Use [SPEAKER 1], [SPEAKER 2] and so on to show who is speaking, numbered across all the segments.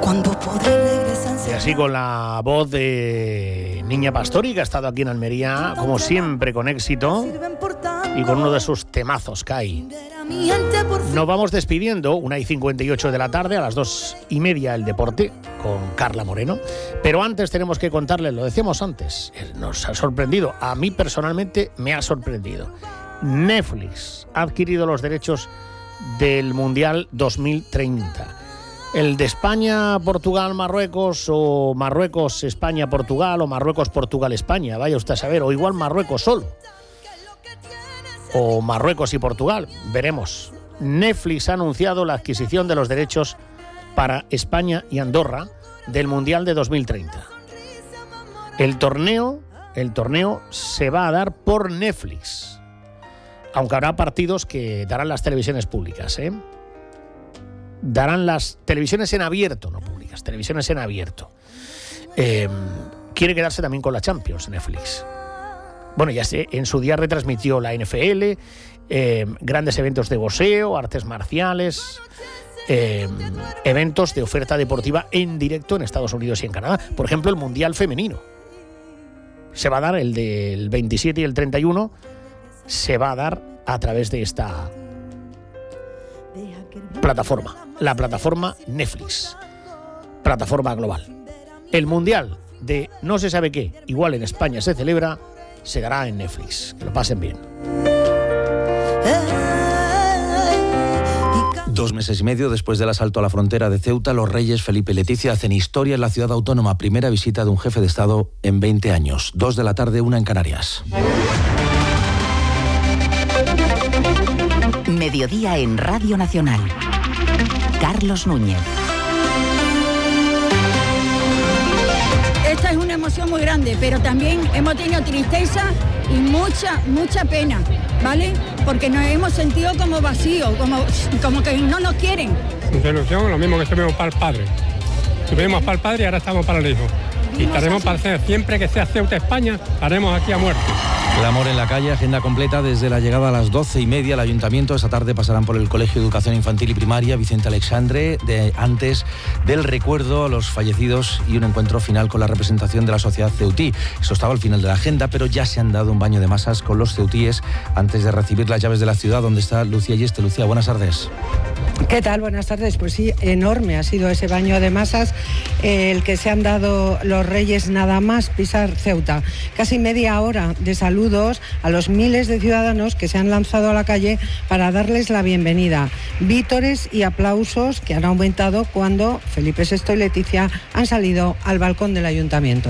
[SPEAKER 1] ¿Cuándo podré regresar?
[SPEAKER 2] Y así con la voz de Niña Pastori, que ha estado aquí en Almería, como siempre, con éxito, y con uno de sus temazos, Kai. Nos vamos despidiendo, 1:58 de la tarde, a las 2:30 el deporte, con Carla Moreno. Pero antes tenemos que contarles, lo decíamos antes, nos ha sorprendido, a mí personalmente me ha sorprendido. Netflix ha adquirido los derechos del Mundial 2030. El de España, Portugal, Marruecos, o Marruecos, España, Portugal, o Marruecos, Portugal, España, vaya usted a saber, o igual Marruecos solo, o Marruecos y Portugal, veremos. Netflix ha anunciado la adquisición de los derechos para España y Andorra del Mundial de 2030. El torneo se va a dar por Netflix, aunque habrá partidos que darán las televisiones públicas, darán las televisiones en abierto, no públicas, televisiones en abierto. Quiere quedarse también con la Champions, Netflix. Bueno, ya sé, en su día retransmitió la NFL, grandes eventos de boxeo, artes marciales, eventos de oferta deportiva en directo en Estados Unidos y en Canadá. Por ejemplo, el Mundial Femenino. Se va a dar el del 27 y el 31, se va a dar a través de esta plataforma, la plataforma Netflix, plataforma global. El Mundial de no se sabe qué, igual en España se celebra, se dará en Netflix. Que lo pasen bien.
[SPEAKER 3] 2 meses y medio después del asalto a la frontera de Ceuta, los reyes Felipe y Leticia hacen historia en la ciudad autónoma. Primera visita de un jefe de Estado en 20 años. 2 de la tarde, 1 en Canarias.
[SPEAKER 4] Mediodía en Radio Nacional. Carlos Núñez.
[SPEAKER 5] Esta es una emoción muy grande, pero también hemos tenido tristeza y mucha pena, ¿vale? Porque nos hemos sentido como vacíos, como que no nos quieren.
[SPEAKER 6] Ilusión, lo mismo que estuvimos para el padre. Estuvimos para el padre y ahora estamos para el hijo. Y estaremos para hacer, siempre que sea Ceuta, España, estaremos aquí a muerte.
[SPEAKER 3] Clamor en la calle, agenda completa desde la llegada a las 12:30 al Ayuntamiento. Esa tarde pasarán por el Colegio de Educación Infantil y Primaria Vicente Alexandre, antes del recuerdo a los fallecidos y un encuentro final con la representación de la sociedad ceutí. Eso estaba al final de la agenda, pero ya se han dado un baño de masas con los ceutíes antes de recibir las llaves de la ciudad, donde está Lucía Yeste. Lucía, buenas tardes.
[SPEAKER 7] ¿Qué tal? Buenas tardes. Pues sí, enorme ha sido ese baño de masas el que se han dado los reyes nada más pisar Ceuta. Casi media hora de saludos a los miles de ciudadanos que se han lanzado a la calle para darles la bienvenida. Vítores y aplausos que han aumentado cuando Felipe VI y Leticia han salido al balcón del Ayuntamiento.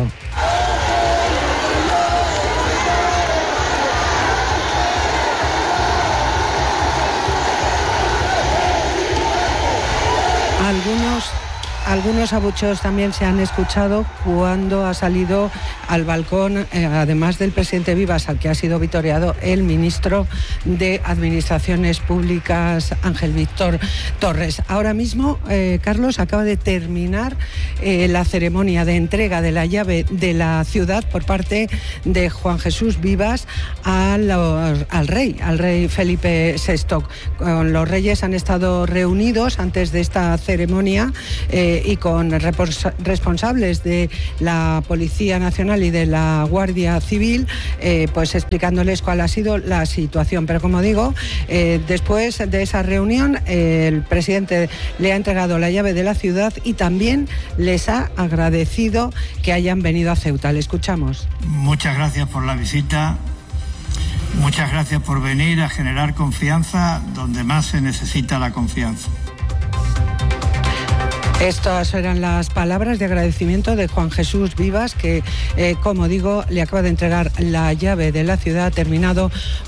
[SPEAKER 7] Algunos abucheos también se han escuchado cuando ha salido al balcón, además del presidente Vivas, al que ha sido vitoreado el ministro de Administraciones Públicas, Ángel Víctor Torres. Ahora mismo, Carlos, acaba de terminar la ceremonia de entrega de la llave de la ciudad por parte de Juan Jesús Vivas al rey Felipe VI. Los reyes han estado reunidos antes de esta ceremonia y con responsables de la Policía Nacional y de la Guardia Civil, pues explicándoles cuál ha sido la situación. Pero como digo, después de esa reunión, el presidente le ha entregado la llave de la ciudad y también les ha agradecido que hayan venido a Ceuta. Le escuchamos.
[SPEAKER 8] Muchas gracias por la visita. Muchas gracias por venir a generar confianza donde más se necesita la confianza.
[SPEAKER 7] Estas eran las palabras de agradecimiento de Juan Jesús Vivas, que, como digo, le acaba de entregar la llave de la ciudad. Ha terminado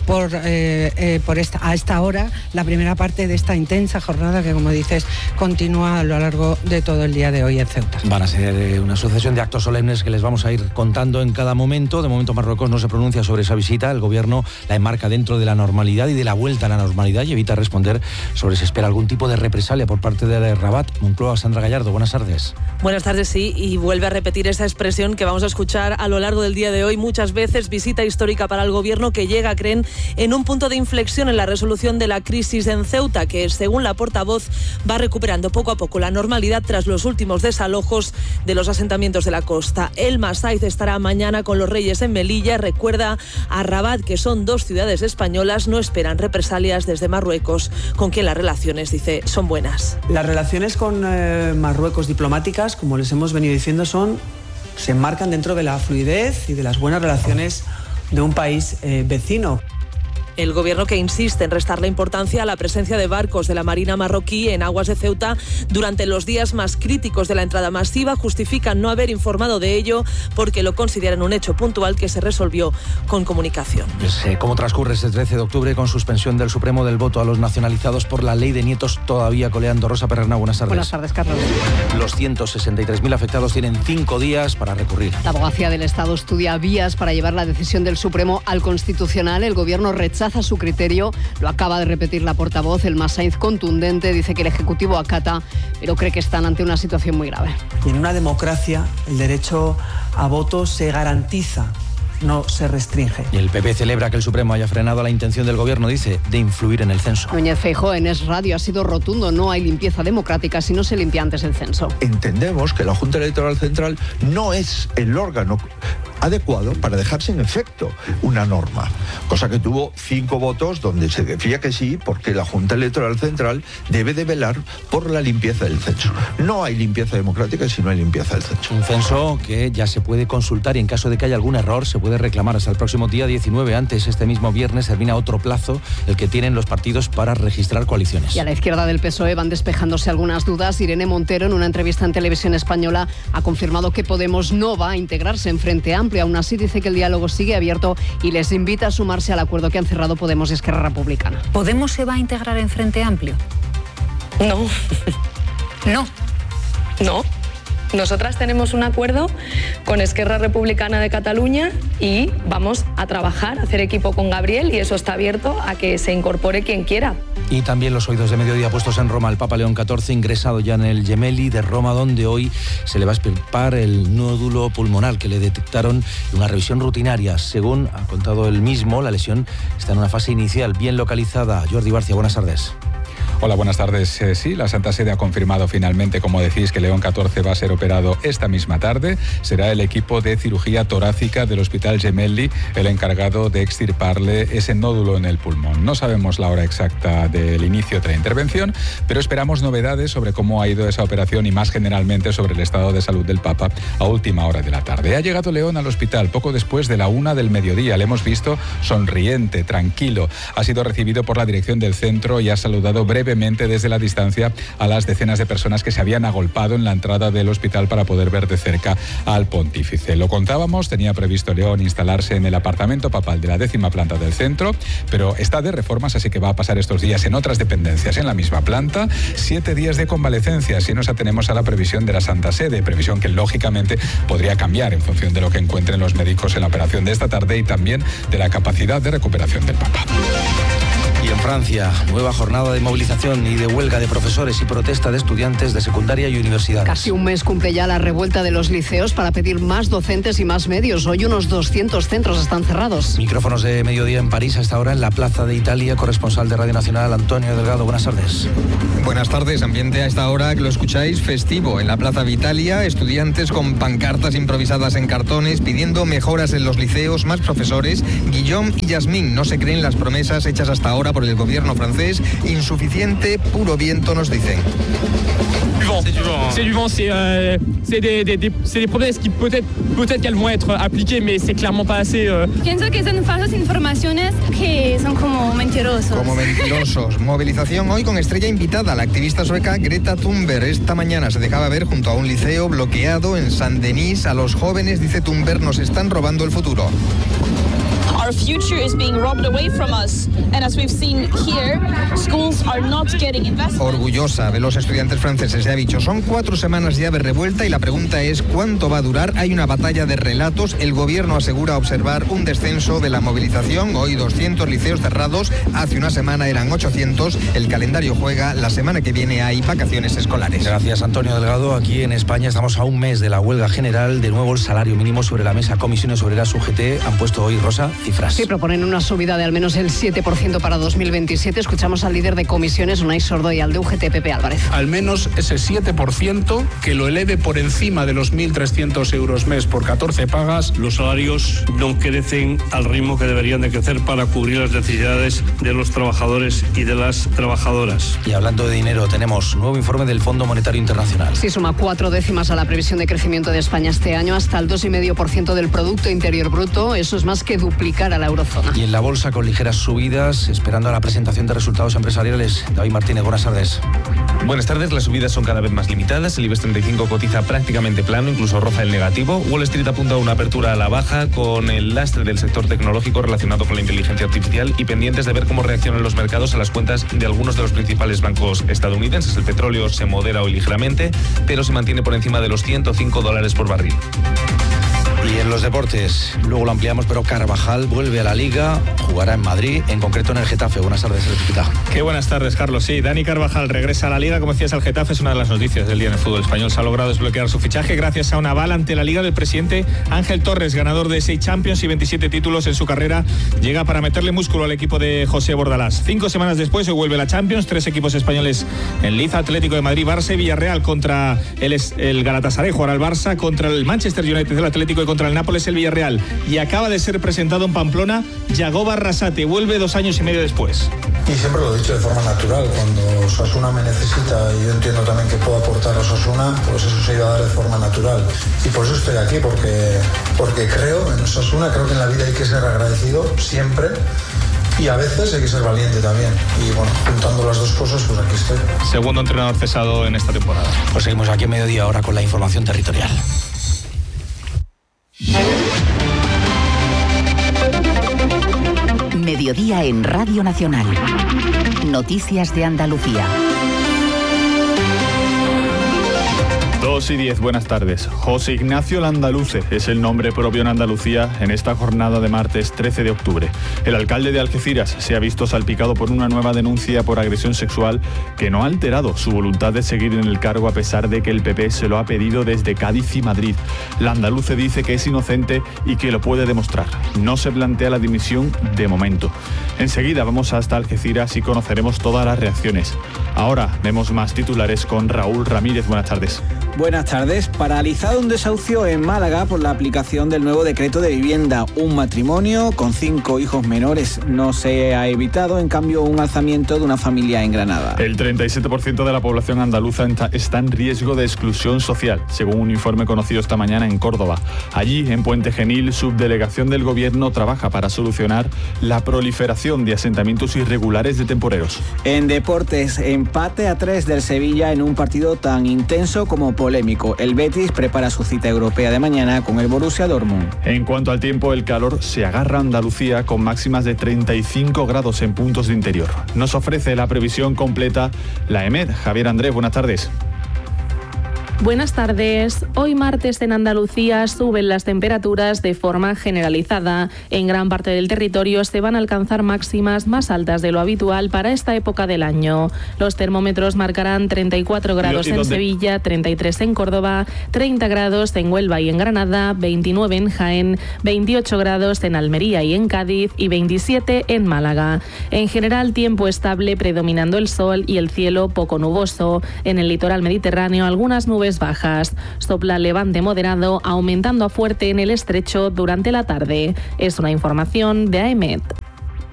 [SPEAKER 7] a esta hora la primera parte de esta intensa jornada que, como dices, continúa a lo largo de todo el día de hoy en Ceuta.
[SPEAKER 3] Van a ser una sucesión de actos solemnes que les vamos a ir contando en cada momento. De momento Marruecos no se pronuncia sobre esa visita. El gobierno la enmarca dentro de la normalidad y de la vuelta a la normalidad y evita responder sobre si espera algún tipo de represalia por parte de Rabat. Moncloa, Sandra Gallardo, buenas tardes.
[SPEAKER 1] Buenas tardes, sí, y vuelve a repetir esa expresión que vamos a escuchar a lo largo del día de hoy muchas veces: visita histórica para el Gobierno, que llega, creen, en un punto de inflexión en la resolución de la crisis en Ceuta, que según la portavoz va recuperando poco a poco la normalidad tras los últimos desalojos de los asentamientos de la costa. Elma Saiz estará mañana con los Reyes en Melilla. Recuerda a Rabat que son 2 ciudades españolas, no esperan represalias desde Marruecos, con quien las relaciones, dice, son buenas.
[SPEAKER 9] Las relaciones con Marruecos diplomáticas, como les hemos venido diciendo, se enmarcan dentro de la fluidez y de las buenas relaciones de un país vecino.
[SPEAKER 1] El Gobierno, que insiste en restarle importancia a la presencia de barcos de la Marina marroquí en aguas de Ceuta durante los días más críticos de la entrada masiva, justifica no haber informado de ello porque lo consideran un hecho puntual que se resolvió con comunicación.
[SPEAKER 3] ¿Cómo transcurre este 13 de octubre con suspensión del Supremo del voto a los nacionalizados por la ley de nietos todavía coleando? Rosa Perrena, buenas tardes.
[SPEAKER 10] Buenas tardes, Carlos.
[SPEAKER 3] Los 163.000 afectados tienen 5 días para recurrir.
[SPEAKER 10] La Abogacía del Estado estudia vías para llevar la decisión del Supremo al Constitucional. El Gobierno rechaza su criterio, lo acaba de repetir la portavoz. Elma Saiz, contundente, dice que el Ejecutivo acata, pero cree que están ante una situación muy grave.
[SPEAKER 9] Y en una democracia el derecho a voto se garantiza, no se restringe.
[SPEAKER 3] Y el PP celebra que el Supremo haya frenado la intención del Gobierno, dice, de influir en el censo.
[SPEAKER 10] Núñez Feijóo en Es Radio ha sido rotundo: no hay limpieza democrática si no se limpia antes el censo.
[SPEAKER 11] Entendemos que la Junta Electoral Central no es el órgano adecuado para dejar sin efecto una norma, cosa que tuvo 5 votos donde se decía que sí, porque la Junta Electoral Central debe de velar por la limpieza del censo. No hay limpieza democrática si no hay limpieza del censo.
[SPEAKER 3] Un censo que ya se puede consultar y en caso de que haya algún error se puede reclamar hasta el próximo día 19. Antes, este mismo viernes, termina otro plazo, el que tienen los partidos para registrar coaliciones.
[SPEAKER 10] Y a la izquierda del PSOE van despejándose algunas dudas. Irene Montero, en una entrevista en Televisión Española, ha confirmado que Podemos no va a integrarse en Frente Amplio. Aún así, dice que el diálogo sigue abierto y les invita a sumarse al acuerdo que han cerrado Podemos y Esquerra Republicana.
[SPEAKER 12] ¿Podemos se va a integrar en Frente Amplio?
[SPEAKER 13] No.
[SPEAKER 12] No.
[SPEAKER 13] Nosotras tenemos un acuerdo con Esquerra Republicana de Cataluña y vamos a trabajar, a hacer equipo con Gabriel, y eso está abierto a que se incorpore quien quiera.
[SPEAKER 3] Y también los oídos de mediodía puestos en Roma. El Papa León XIV ingresado ya en el Gemelli de Roma, donde hoy se le va a extirpar el nódulo pulmonar que le detectaron en una revisión rutinaria. Según ha contado él mismo, la lesión está en una fase inicial bien localizada. Jordi Barcia, buenas tardes.
[SPEAKER 14] Hola, buenas tardes. Sí, la Santa Sede ha confirmado finalmente, como decís, que León XIV va a ser operado esta misma tarde. Será el equipo de cirugía torácica del Hospital Gemelli el encargado de extirparle ese nódulo en el pulmón. No sabemos la hora exacta del inicio de la intervención, pero esperamos novedades sobre cómo ha ido esa operación y más generalmente sobre el estado de salud del Papa a última hora de la tarde. Ha llegado León al hospital poco después de la 1 del mediodía. Le hemos visto sonriente, tranquilo. Ha sido recibido por la dirección del centro y ha saludado brevemente desde la distancia a las decenas de personas que se habían agolpado en la entrada del hospital para poder ver de cerca al pontífice. Lo contábamos, tenía previsto León instalarse en el apartamento papal de la 10ª planta del centro, pero está de reformas, así que va a pasar estos días en otras dependencias en la misma planta. 7 días de convalecencia, si nos atenemos a la previsión de la Santa Sede, previsión que lógicamente podría cambiar en función de lo que encuentren los médicos en la operación de esta tarde y también de la capacidad de recuperación del Papa.
[SPEAKER 3] Y en Francia, nueva jornada de movilización y de huelga de profesores y protesta de estudiantes de secundaria y universidades.
[SPEAKER 10] Casi un mes cumple ya la revuelta de los liceos para pedir más docentes y más medios. Hoy unos 200 centros están cerrados.
[SPEAKER 3] Micrófonos de mediodía en París, hasta ahora en la Plaza de Italia. Corresponsal de Radio Nacional, Antonio Delgado. Buenas tardes.
[SPEAKER 15] Buenas tardes. Ambiente a esta hora que lo escucháis festivo. En la Plaza de Italia, estudiantes con pancartas improvisadas en cartones pidiendo mejoras en los liceos, más profesores. Guillaume y Yasmín no se creen las promesas hechas hasta ahora por el gobierno francés. Insuficiente, puro viento, nos dicen.
[SPEAKER 16] C'est du vent, c'est des promesses qui peut-être qu'elles vont être appliquées, mais c'est clairement pas assez.
[SPEAKER 17] Pienso que son falsas informaciones que son como mentirosos.
[SPEAKER 15] Como mentirosos. Movilización hoy con estrella invitada, la activista sueca Greta Thunberg. Esta mañana se dejaba ver junto a un liceo bloqueado en Saint-Denis. A los jóvenes, dice Thunberg, nos están robando el futuro.
[SPEAKER 18] our future is being robbed away from us. And as we've seen here, schools are not getting invested.
[SPEAKER 15] Orgullosa de los estudiantes franceses, ya ha dicho, son 4 semanas ya de revuelta y la pregunta es ¿cuánto va a durar? Hay una batalla de relatos. El gobierno asegura observar un descenso de la movilización. Hoy 200 liceos cerrados, hace una semana eran 800. El calendario juega, la semana que viene hay vacaciones escolares.
[SPEAKER 3] Gracias, Antonio Delgado. Aquí en España estamos a un mes de la huelga general. De nuevo el salario mínimo sobre la mesa. Comisiones Obreras UGT han puesto hoy, Rosa, cifras.
[SPEAKER 10] Sí, proponen una subida de al menos el 7% para 2027. Escuchamos al líder de comisiones, Unai Sordo, y al de UGT, Pepe Álvarez.
[SPEAKER 19] Al menos ese 7% que lo eleve por encima de los 1.300 euros mes por 14 pagas.
[SPEAKER 20] Los salarios no crecen al ritmo que deberían de crecer para cubrir las necesidades de los trabajadores y de las trabajadoras.
[SPEAKER 3] Y hablando de dinero, tenemos nuevo informe del Fondo Monetario Internacional.
[SPEAKER 10] Sí, suma 4 décimas a la previsión de crecimiento de España este año, hasta el 2,5% del Producto Interior Bruto. Eso es más que duplicar a la eurozona.
[SPEAKER 3] Y en la bolsa con ligeras subidas, esperando a la presentación de resultados empresariales. David Martínez, buenas tardes.
[SPEAKER 21] Buenas tardes, las subidas son cada vez más limitadas. El IBEX 35 cotiza prácticamente plano, incluso roza el negativo. Wall Street apunta a una apertura a la baja con el lastre del sector tecnológico relacionado con la inteligencia artificial y pendientes de ver cómo reaccionan los mercados a las cuentas de algunos de los principales bancos estadounidenses. El petróleo se modera hoy ligeramente, pero se mantiene por encima de los $105 por barril.
[SPEAKER 3] Y en los deportes, luego lo ampliamos, pero Carvajal vuelve a la Liga, jugará en Madrid, en concreto en el Getafe. Buenas tardes, Elpita.
[SPEAKER 22] Qué buenas tardes, Carlos. Sí, Dani Carvajal regresa a la Liga, como decías, al Getafe. Es una de las noticias del día en el fútbol español. Se ha logrado desbloquear su fichaje gracias a un aval ante la Liga del presidente Ángel Torres, ganador de 6 Champions y 27 títulos en su carrera. Llega para meterle músculo al equipo de José Bordalás. 5 semanas después se vuelve la Champions, 3 equipos españoles en liza: Atlético de Madrid, Barça y Villarreal. Contra el Galatasaray jugará el Barça, contra el Manchester United el Atlético y contra el Nápoles el Villarreal. Y acaba de ser presentado en Pamplona Yagoba Arrasate, vuelve 2 años y medio después.
[SPEAKER 23] Y siempre lo he dicho de forma natural, cuando Osasuna me necesita y yo entiendo también que puedo aportar a Osasuna, pues eso se iba a dar de forma natural. Y por eso estoy aquí, porque creo en Osasuna, creo que en la vida hay que ser agradecido siempre. Y a veces hay que ser valiente también. Y bueno, juntando las dos cosas, pues aquí estoy.
[SPEAKER 22] Segundo entrenador cesado en esta temporada.
[SPEAKER 3] Pues seguimos aquí a mediodía ahora con la información territorial.
[SPEAKER 4] Mediodía en Radio Nacional. Noticias de Andalucía.
[SPEAKER 22] 2:10, buenas tardes. José Ignacio Landaluce es el nombre propio en Andalucía en esta jornada de martes 13 de octubre. El alcalde de Algeciras se ha visto salpicado por una nueva denuncia por agresión sexual que no ha alterado su voluntad de seguir en el cargo a pesar de que el PP se lo ha pedido desde Cádiz y Madrid. Landaluce dice que es inocente y que lo puede demostrar. No se plantea la dimisión de momento. Enseguida vamos hasta Algeciras y conoceremos todas las reacciones. Ahora vemos más titulares con Raúl Ramírez. Buenas tardes.
[SPEAKER 24] Buenas tardes. Paralizado un desahucio en Málaga por la aplicación del nuevo decreto de vivienda. Un matrimonio con 5 hijos menores no se ha evitado, en cambio un alzamiento de una familia en Granada.
[SPEAKER 22] El 37% de la población andaluza está en riesgo de exclusión social, según un informe conocido esta mañana en Córdoba. Allí, en Puente Genil, subdelegación del Gobierno trabaja para solucionar la proliferación de asentamientos irregulares de temporeros.
[SPEAKER 24] En deportes, empate a 3 del Sevilla en un partido tan intenso como polémico. El Betis prepara su cita europea de mañana con el Borussia Dortmund.
[SPEAKER 22] En cuanto al tiempo, el calor se agarra a Andalucía con máximas de 35 grados en puntos de interior. Nos ofrece la previsión completa la EMET. Javier Andrés, buenas tardes.
[SPEAKER 25] Buenas tardes. Hoy martes en Andalucía suben las temperaturas de forma generalizada. En gran parte del territorio se van a alcanzar máximas más altas de lo habitual para esta época del año. Los termómetros marcarán 34 grados en Sevilla, 33 en Córdoba, 30 grados en Huelva y en Granada, 29 en Jaén, 28 grados en Almería y en Cádiz y 27 en Málaga. En general, tiempo estable predominando el sol y el cielo poco nuboso. En el litoral mediterráneo, algunas nubes bajas. Sopla levante moderado, aumentando a fuerte en el estrecho durante la tarde. Es una información de AEMET.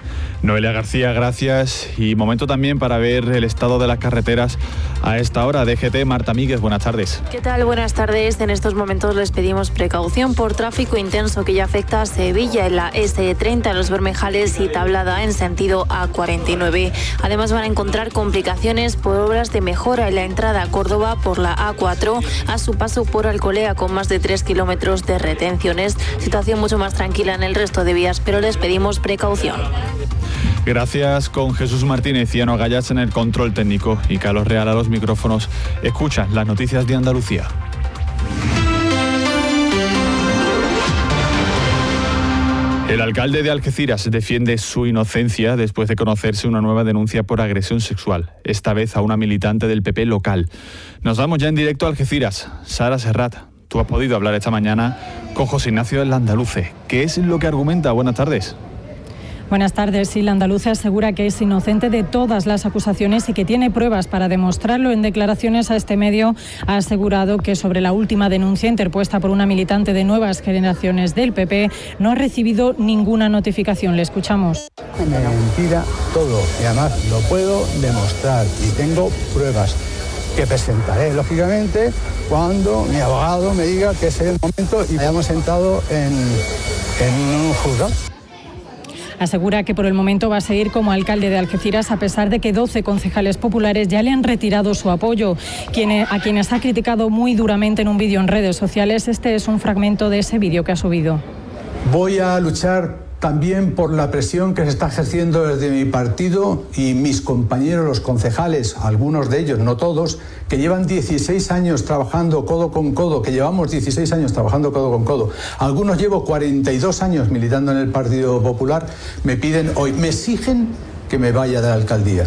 [SPEAKER 22] Noelia García, gracias. Y momento también para ver el estado de las carreteras a esta hora. DGT, Marta Míguez, buenas tardes.
[SPEAKER 2] ¿Qué tal? Buenas tardes. En estos momentos les pedimos precaución por tráfico intenso que ya afecta a Sevilla en la S30, en Los Bermejales y Tablada en sentido A49. Además van a encontrar complicaciones por obras de mejora en la entrada a Córdoba por la A4 a su paso por Alcolea con más de 3 kilómetros de retenciones. Situación mucho más tranquila en el resto de vías, pero les pedimos precaución.
[SPEAKER 22] Gracias, con Jesús Martínez y Ano Gallas en el control técnico y Carlos Real a los micrófonos. Escuchan las noticias de Andalucía. El alcalde de Algeciras defiende su inocencia después de conocerse una nueva denuncia por agresión sexual, esta vez a una militante del PP local. Nos vamos ya en directo a Algeciras. Sara Serrat, tú has podido hablar esta mañana con José Ignacio del Andaluce. ¿Qué es lo que argumenta? Buenas tardes.
[SPEAKER 5] Buenas tardes. Sí, la andaluza asegura que es inocente de todas las acusaciones y que tiene pruebas para demostrarlo. En declaraciones a este medio ha asegurado que sobre la última denuncia interpuesta por una militante de Nuevas Generaciones del PP no ha recibido ninguna notificación. Le escuchamos.
[SPEAKER 6] Mentira todo y además lo puedo demostrar y tengo pruebas que presentaré, lógicamente, cuando mi abogado me diga que es el momento y hayamos sentado en un juzgado.
[SPEAKER 5] Asegura que por el momento va a seguir como alcalde de Algeciras a pesar de que 12 concejales populares ya le han retirado su apoyo, a quienes ha criticado muy duramente en un vídeo en redes sociales. Este es un fragmento de ese vídeo que ha subido.
[SPEAKER 6] Voy a luchar también por la presión que se está ejerciendo desde mi partido y mis compañeros, los concejales, algunos de ellos, no todos, que llevan 16 años trabajando codo con codo, que llevamos 16 años trabajando codo con codo. Algunos llevo 42 años militando en el Partido Popular, me piden hoy, me exigen que me vaya de la alcaldía.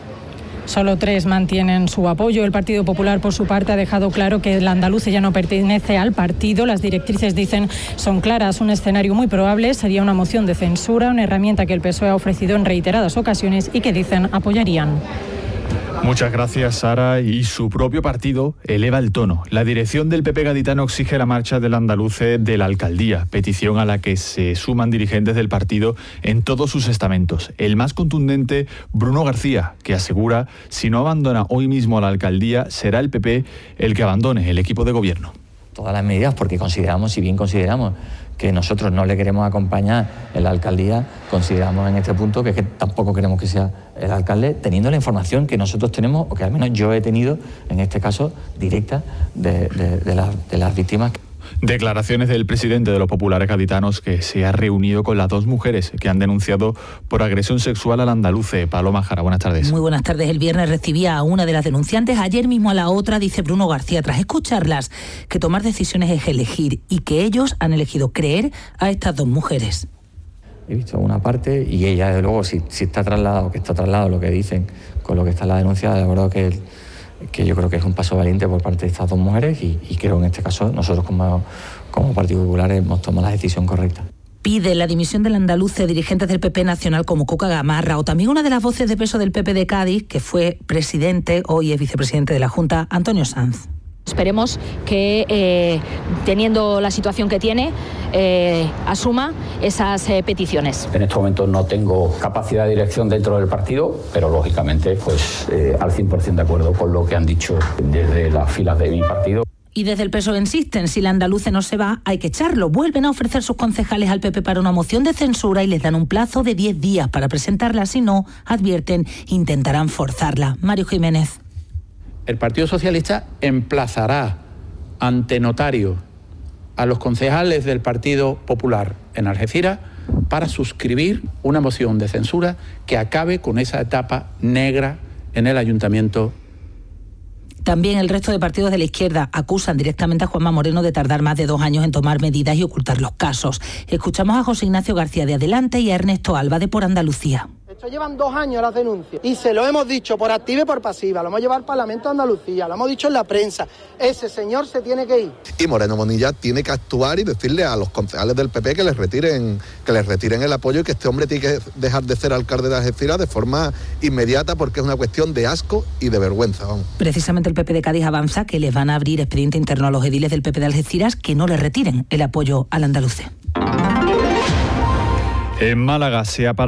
[SPEAKER 5] Solo 3 mantienen su apoyo. El Partido Popular, por su parte, ha dejado claro que el andaluce ya no pertenece al partido. Las directrices, dicen, son claras. Un escenario muy probable sería una moción de censura, una herramienta que el PSOE ha ofrecido en reiteradas ocasiones y que, dicen, apoyarían.
[SPEAKER 22] Muchas gracias, Sara. Y su propio partido eleva el tono. La dirección del PP gaditano exige la marcha del andaluce de la alcaldía, petición a la que se suman dirigentes del partido en todos sus estamentos. El más contundente, Bruno García, que asegura, si no abandona hoy mismo la alcaldía, será el PP el que abandone el equipo de gobierno.
[SPEAKER 7] Todas las medidas, porque consideramos, si bien consideramos que nosotros no le queremos acompañar en la alcaldía, consideramos en este punto que tampoco queremos que sea el alcalde, teniendo la información que nosotros tenemos, o que al menos yo he tenido, en este caso, directa de las víctimas.
[SPEAKER 22] Declaraciones del presidente de los populares gaditanos, que se ha reunido con las 2 mujeres que han denunciado por agresión sexual al andaluce. Paloma Jara, buenas tardes.
[SPEAKER 8] Muy buenas tardes. El viernes recibía a una de las denunciantes, ayer mismo a la otra, dice Bruno García, tras escucharlas, que tomar decisiones es elegir y que ellos han elegido creer a estas 2 mujeres.
[SPEAKER 7] He visto una parte y ella, desde luego, si está trasladado lo que dicen con lo que está en la denuncia, de verdad que yo creo que es un paso valiente por parte de estas 2 mujeres y creo que en este caso nosotros como Partido Popular hemos tomado la decisión correcta.
[SPEAKER 8] Pide la dimisión del andaluce, dirigentes del PP nacional como Coca Gamarra, o también una de las voces de peso del PP de Cádiz, que fue presidente, hoy es vicepresidente de la Junta, Antonio Sanz.
[SPEAKER 26] Esperemos que, teniendo la situación que tiene, asuma esas peticiones.
[SPEAKER 27] En estos momentos no tengo capacidad de dirección dentro del partido, pero lógicamente pues al 100% de acuerdo con lo que han dicho desde las filas de mi partido.
[SPEAKER 8] Y desde el PSOE insisten, si la andaluce no se va, hay que echarlo. Vuelven a ofrecer sus concejales al PP para una moción de censura y les dan un plazo de 10 días para presentarla. Si no, advierten, intentarán forzarla. Mario Jiménez.
[SPEAKER 28] El Partido Socialista emplazará ante notario a los concejales del Partido Popular en Algeciras para suscribir una moción de censura que acabe con esa etapa negra en el Ayuntamiento.
[SPEAKER 8] También el resto de partidos de la izquierda acusan directamente a Juanma Moreno de tardar más de 2 años en tomar medidas y ocultar los casos. Escuchamos a José Ignacio García de Adelante y a Ernesto Alba de Por Andalucía.
[SPEAKER 29] Esto llevan 2 años las denuncias y se lo hemos dicho por activa y por pasiva, lo hemos llevado al Parlamento de Andalucía, lo hemos dicho en la prensa, ese señor se tiene que ir.
[SPEAKER 30] Y Moreno Bonilla tiene que actuar y decirle a los concejales del PP que les retiren el apoyo y que este hombre tiene que dejar de ser alcalde de Algeciras de forma inmediata porque es una cuestión de asco y de vergüenza. Vamos.
[SPEAKER 8] Precisamente el PP de Cádiz avanza que les van a abrir expediente interno a los ediles del PP de Algeciras que no le retiren el apoyo al andaluce.
[SPEAKER 22] En Málaga se ha